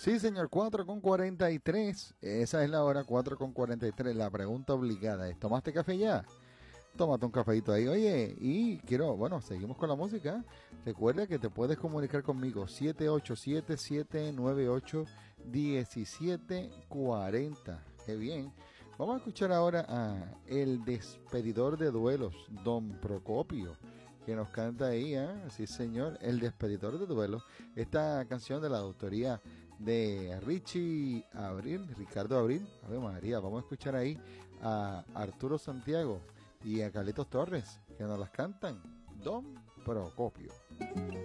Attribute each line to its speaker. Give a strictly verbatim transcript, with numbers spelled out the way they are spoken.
Speaker 1: Sí, señor, cuatro con cuarenta y tres. Esa es la hora, cuatro con cuarenta y tres. La pregunta obligada es, ¿tomaste café ya? Tómate un cafecito ahí. Oye, y quiero, bueno, seguimos con la música. Recuerda que te puedes comunicar conmigo siete ocho siete, siete nueve ocho, uno siete cuatro cero. Qué bien. Vamos a escuchar ahora a El Despedidor de Duelos, Don Procopio, que nos canta ahí, ¿eh? Sí, señor, El Despedidor de Duelos. Esta canción de la autoría de Richie Abril, Ricardo Abril. Ave María, vamos a escuchar ahí a Arturo Santiago y a Carlitos Torres, que nos las cantan. Don Procopio.